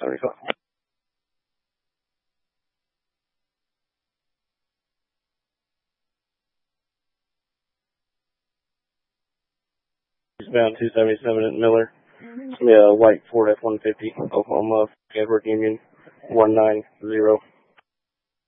75. Eastbound 277 at Miller. Yeah, white Ford F-150, Oklahoma, Edward Union 190.